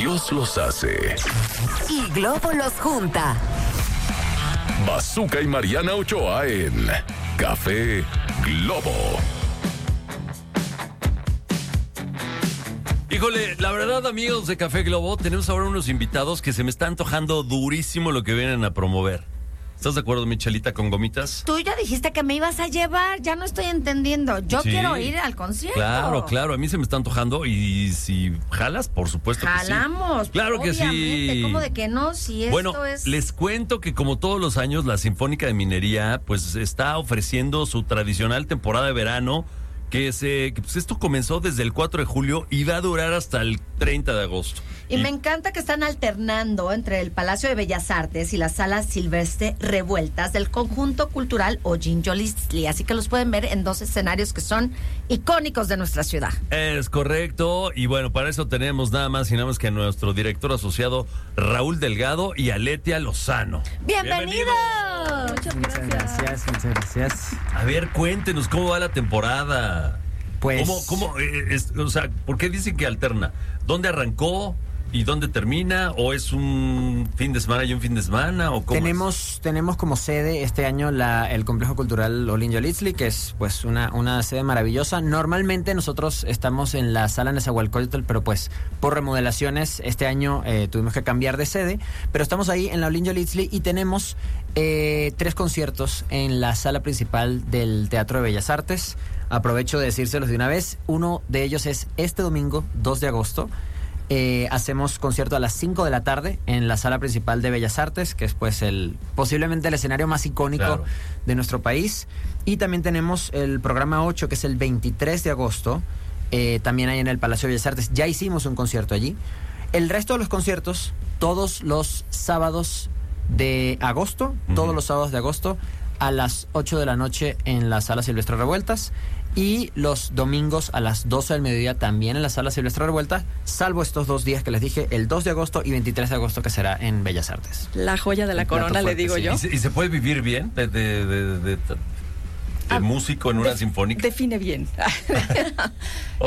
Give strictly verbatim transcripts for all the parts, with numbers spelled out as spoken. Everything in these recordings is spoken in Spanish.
Dios los hace. Y Globo los junta. Bazooka y Mariana Ochoa en Café Globo. Híjole, la verdad, amigos de Café Globo, tenemos ahora unos invitados que se me está antojando durísimo lo que vienen a promover. ¿Estás de acuerdo, Michelita, con gomitas? Tú ya dijiste que me ibas a llevar, ya no estoy entendiendo. Yo Sí. quiero ir al concierto. Claro, claro, a mí se me está antojando y si jalas, por supuesto Jalamos. que sí. Claro que obviamente. sí. ¿Cómo de que no? Si Bueno, esto es... les cuento que como todos los años, la Sinfónica de Minería pues está ofreciendo su tradicional temporada de verano, que, se, que pues esto comenzó desde el cuatro de julio y va a durar hasta el treinta de agosto. Y, y me encanta que están alternando entre el Palacio de Bellas Artes y las salas Silvestre Revueltas del Conjunto Cultural Ollin-Yolistli. Así que los pueden ver en dos escenarios que son icónicos de nuestra ciudad. Es correcto. Y bueno, para eso tenemos nada más y nada más que a nuestro director asociado Raúl Delgado y a Letia Lozano. ¡Bienvenidos! Muchas gracias, muchas gracias. A ver, cuéntenos cómo va la temporada. Pues... ¿Cómo, cómo, eh, es, o sea, ¿por qué dicen que alterna? ¿Dónde arrancó y dónde termina? ¿O es un fin de semana y un fin de semana? ¿O cómo Tenemos, tenemos como sede este año la, el Complejo Cultural Ollin-Yolistli, que es pues una, una sede maravillosa. Normalmente nosotros estamos en la sala Nezahualcóyotl, pero pues por remodelaciones este año eh, tuvimos que cambiar de sede. Pero estamos ahí en la Ollin-Yolistli y tenemos eh, tres conciertos en la sala principal del Teatro de Bellas Artes. Aprovecho de decírselos de una vez. Uno de ellos es este domingo, dos de agosto. Eh, hacemos concierto a las cinco de la tarde en la sala principal de Bellas Artes, que es pues el posiblemente el escenario más icónico Claro. de nuestro país. Y también tenemos el programa ocho, que es el veintitrés de agosto, eh, también ahí en el Palacio de Bellas Artes. Ya hicimos un concierto allí. El resto de los conciertos, todos los sábados de agosto, Uh-huh. todos los sábados de agosto, a las ocho de la noche en la sala Silvestre Revueltas. Y los domingos a las doce del mediodía también en la sala Silvestre Revuelta, salvo estos dos días que les dije, el dos de agosto y veintitrés de agosto, que será en Bellas Artes. La joya de la Un plato corona, le fuerte, digo sí. yo. ¿Y se, y se puede vivir bien de, de, de, de- de Ah, músico en una Def- sinfónica? Define bien. O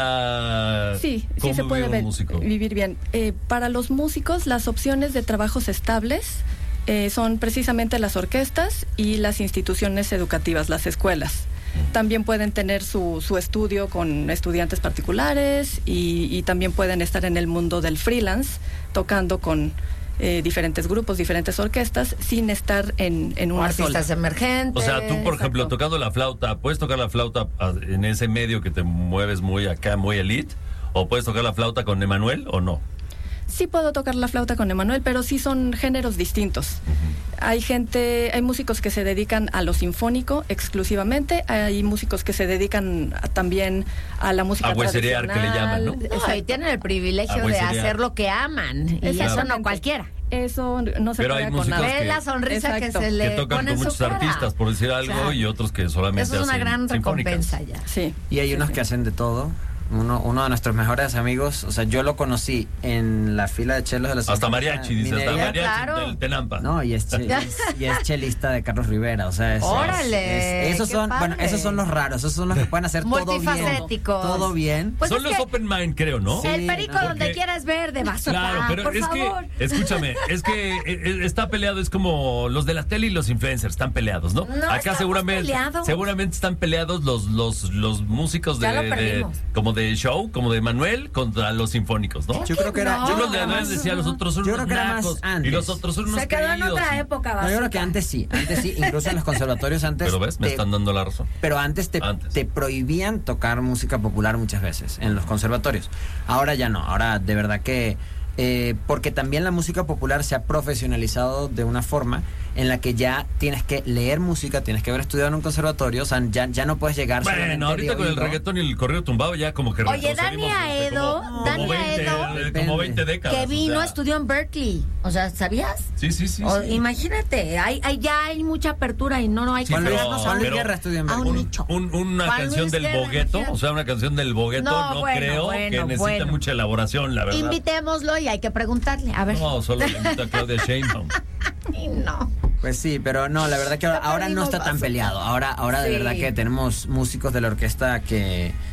sea, Sí, sí ¿cómo se puede vive un ver- músico? vivir bien. Eh, para los músicos, las opciones de trabajos estables eh, son precisamente las orquestas y las instituciones educativas, las escuelas. También pueden tener su, su estudio con estudiantes particulares y, y también pueden estar en el mundo del freelance, tocando con eh, diferentes grupos, diferentes orquestas, sin estar en, en O una artistas sola. emergentes. O sea, tú, por ejemplo, exacto. tocando la flauta, ¿puedes tocar la flauta ah, en ese medio que te mueves muy acá, muy elite? ¿O puedes tocar la flauta con Emanuel o no? Sí puedo tocar la flauta con Emanuel, pero sí son géneros distintos. Hay gente, hay músicos que se dedican a lo sinfónico exclusivamente, hay músicos que se dedican a- también a la música A hueserear, que le llaman, ¿no? No, Exacto. y tienen el privilegio Ah, de pues sería- hacer lo que aman. Y eso Exactamente. no cualquiera. Eso no se Pero hay paga con músicos nada. que- Ves la sonrisa Exacto. que se le Que tocan pone en con su muchos cara. artistas, por decir algo, Claro. y otros que solamente Eso es una hacen gran sinfónicas. recompensa ya. Sí. Y hay sí, unos sí. que hacen de todo. Uno, uno de nuestros mejores amigos, o sea, yo lo conocí en la fila de chelos de la Hasta Sinfónica mariachi, dice, hasta Minería. mariachi claro. del Tenampa. No, y es, che- y es, y es chelista de Carlos Rivera, o sea, es, ¡Órale! es- esos ¡Qué son, bueno, padre! esos son los raros, esos son los que pueden hacer todo bien, Multifacéticos. todo bien. Pues Son es los que open mind, creo, ¿no? Sí, el perico porque- donde quieras ver de Bazooka. Claro, pero por es favor. que, escúchame, es que eh, eh, está peleado, es como los de la tele y los influencers, están peleados, ¿no? No Acá estamos seguramente, peleados. seguramente están peleados los, los, los músicos de, Ya lo de- perdimos. como de show, como de Manuel, contra los sinfónicos, ¿no? Yo creo que era, No. Yo yo los creo de que era Manuel más, decía, los otros son yo unos creo que era más nacos, y antes. los otros son unos Se quedó en creídos, otra y- época, no, yo creo que Bazooka. antes sí, antes sí, incluso en los conservatorios antes. Pero ves, me te- están dando la razón. Pero antes te, Antes. te prohibían tocar música popular muchas veces en los conservatorios. Ahora ya no, ahora de verdad que... eh, porque también la música popular se ha profesionalizado de una forma en la que ya tienes que leer música, tienes que haber estudiado en un conservatorio, o sea, ya, ya no puedes llegar solamente Bueno, ahorita de con el oído. reggaetón y el corrido tumbado ya como que Oye, Dani retrocedimos, este, Aedo, como, Dani como veinte, Aedo, eh, Depende. como veinte décadas. que vino, o sea. estudió en Berkeley. O sea, ¿sabías? Sí, sí, sí. O- sí. Imagínate, hay, hay, ya hay mucha apertura y no, no hay Sí, que Juan Luis, pero- creernos Juan Luis pero- Guerra estudió en a un Berkeley. nicho. Un- una Juan canción Luis del Guerra, bogueto, imagínate. o sea, una canción del bogueto, No, no, bueno, creo que bueno, necesita bueno. mucha elaboración, la verdad. Invitémoslo y hay que preguntarle. A ver. No, solo le invito a Claudia Sheinbaum. Ay, no. Pues sí, pero no, la verdad que ahora, ahora no está tan perdimos peleado. Ahora, ahora de Sí. verdad que tenemos músicos de la orquesta que,